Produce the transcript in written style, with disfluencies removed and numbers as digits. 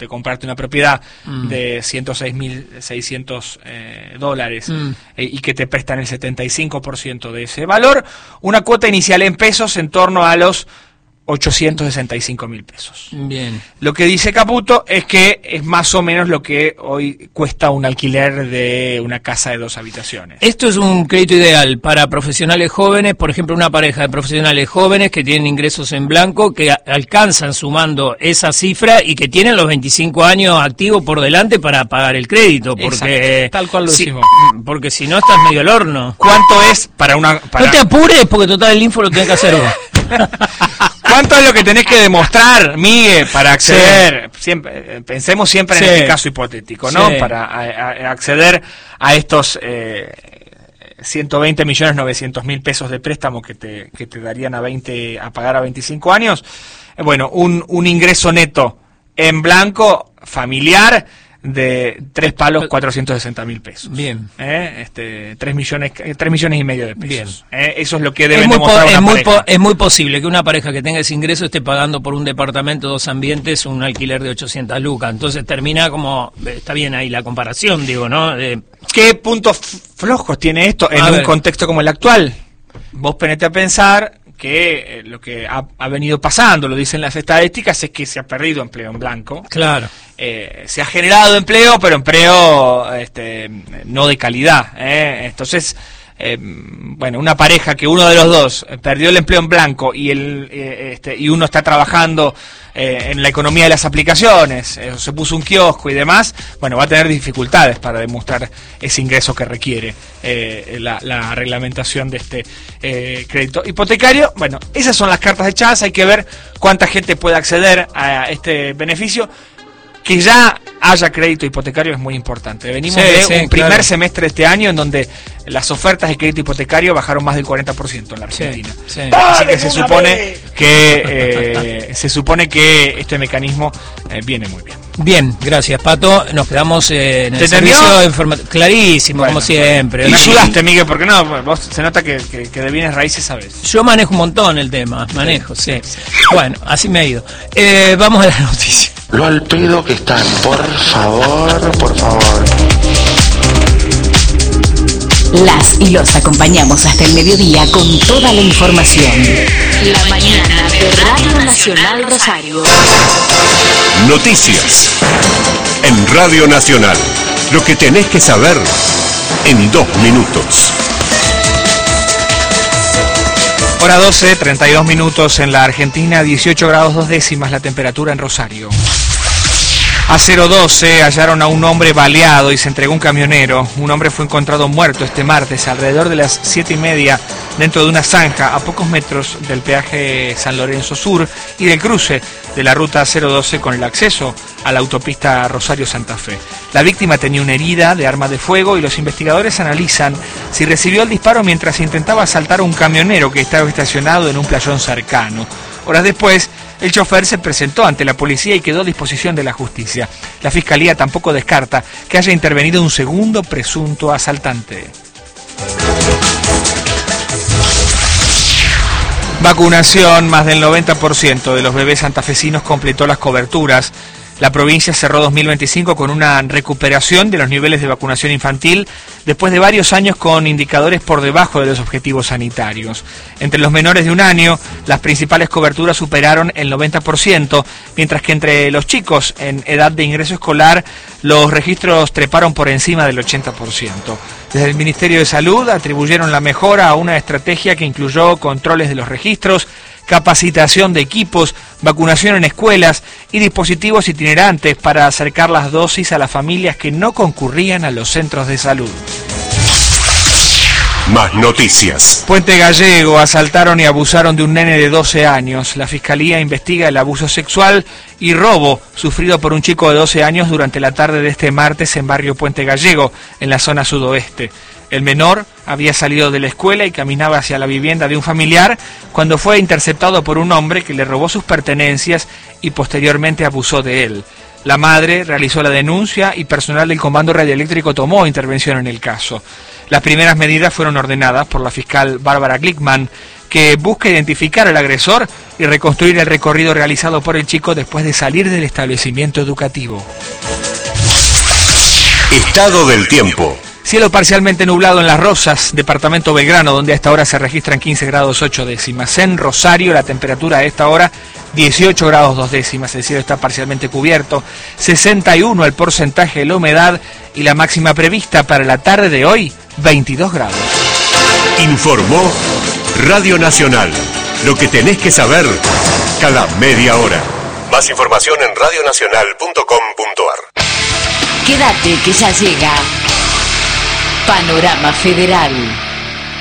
de comprarte una propiedad de $106.600 y que te prestan el 75% de ese valor, una cuota inicial en pesos en torno a los 865.000 pesos. Bien. Lo que dice Caputo es que es más o menos lo que hoy cuesta un alquiler de una casa de 2 habitaciones. Esto es un crédito ideal para profesionales jóvenes, por ejemplo, una pareja de profesionales jóvenes que tienen ingresos en blanco, que alcanzan sumando esa cifra y que tienen los 25 años activos por delante para pagar el crédito, porque tal cual lo decimos. Porque si no estás medio al horno. ¿Cuánto es para una... No te apures, porque total el info lo tenés que hacer vos. ¿Cuánto es lo que tenés que demostrar, Miguel, para acceder? Sí. Pensemos siempre en este caso hipotético, ¿no? Sí. Para acceder a estos 120.900.000 pesos de préstamo que te darían a pagar a 25 años. Bueno, un ingreso neto en blanco familiar de 460.000 pesos. Bien. 3 millones y medio de pesos. Bien. Eso es lo que deben demostrar una pareja. Es muy posible que una pareja que tenga ese ingreso esté pagando por un departamento, 2 ambientes, un alquiler de 800 lucas. Entonces termina como... Está bien ahí la comparación, digo, ¿no? ¿Qué puntos flojos tiene esto en un contexto como el actual? Vos ponete a pensar que lo que ha venido pasando, lo dicen las estadísticas, es que se ha perdido empleo en blanco. Claro. Se ha generado empleo, pero empleo no de calidad. Entonces, bueno, una pareja que uno de los dos perdió el empleo en blanco y uno está trabajando en la economía de las aplicaciones, se puso un kiosco y demás, bueno, va a tener dificultades para demostrar ese ingreso que requiere la reglamentación de este crédito hipotecario. Bueno, esas son las cartas echadas, hay que ver cuánta gente puede acceder a este beneficio. Que ya haya crédito hipotecario es muy importante. Venimos de un primer semestre de este año en donde las ofertas de crédito hipotecario bajaron más del 40% en la Argentina. Así que se supone que este mecanismo viene muy bien. Bien, gracias, Pato. Nos quedamos en el servicio informativo. Clarísimo, bueno, como siempre. Y sudaste, Miguel, porque no, vos se nota que de bienes raíces sabés. Yo manejo un montón el tema, sí. Bueno, así me ha ido. Vamos a la noticia. Lo al pedo que están, por favor. Las y los acompañamos hasta el mediodía con toda la información. La mañana de Radio Nacional Rosario. Noticias en Radio Nacional. Lo que tenés que saber en 2 minutos. Hora 12, 32 minutos en la Argentina, 18 grados 2 décimas la temperatura en Rosario. A 012 hallaron a un hombre baleado y se entregó un camionero. Un hombre fue encontrado muerto este martes alrededor de las 7:30 dentro de una zanja a pocos metros del peaje San Lorenzo Sur y del cruce de la ruta 012 con el acceso a la autopista Rosario-Santa Fe. La víctima tenía una herida de arma de fuego y los investigadores analizan si recibió el disparo mientras intentaba asaltar a un camionero que estaba estacionado en un playón cercano. Horas después, el chofer se presentó ante la policía y quedó a disposición de la justicia. La Fiscalía tampoco descarta que haya intervenido un segundo presunto asaltante. Vacunación, más del 90% de los bebés santafesinos completó las coberturas. La provincia cerró 2025 con una recuperación de los niveles de vacunación infantil después de varios años con indicadores por debajo de los objetivos sanitarios. Entre los menores de 1 año, las principales coberturas superaron el 90%, mientras que entre los chicos en edad de ingreso escolar, los registros treparon por encima del 80%. Desde el Ministerio de Salud atribuyeron la mejora a una estrategia que incluyó controles de los registros, capacitación de equipos, vacunación en escuelas y dispositivos itinerantes para acercar las dosis a las familias que no concurrían a los centros de salud. Más noticias. Puente Gallego, asaltaron y abusaron de un nene de 12 años. La Fiscalía investiga el abuso sexual y robo sufrido por un chico de 12 años durante la tarde de este martes en barrio Puente Gallego, en la zona sudoeste. El menor había salido de la escuela y caminaba hacia la vivienda de un familiar cuando fue interceptado por un hombre que le robó sus pertenencias y posteriormente abusó de él. La madre realizó la denuncia y personal del Comando Radioeléctrico tomó intervención en el caso. Las primeras medidas fueron ordenadas por la fiscal Bárbara Glickman, que busca identificar al agresor y reconstruir el recorrido realizado por el chico después de salir del establecimiento educativo. Estado del tiempo. Cielo parcialmente nublado en Las Rosas, departamento Belgrano, donde a esta hora se registran 15 grados 8 décimas. En Rosario, la temperatura a esta hora 18 grados 2 décimas. El cielo está parcialmente cubierto. 61 el porcentaje de la humedad y la máxima prevista para la tarde de hoy, 22 grados. Informó Radio Nacional. Lo que tenés que saber cada media hora. Más información en radionacional.com.ar. Quédate que ya llega Panorama Federal.